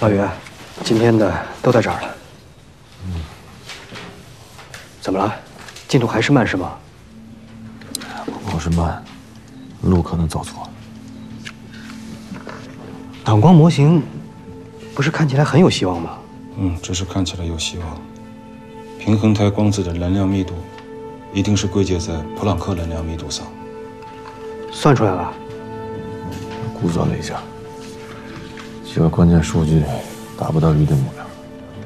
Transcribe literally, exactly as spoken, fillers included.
老于，今天的都在这儿了。嗯。怎么了？进度还是慢是吗？ 不光是慢，路可能走错了。 挡光模型不是看起来很有希望吗？ 嗯，只是看起来有希望。平衡态光子的能量密度，一定是归结在普朗克能量密度上。 算出来了。 估算了一下，几个关键数据达不到预定目标。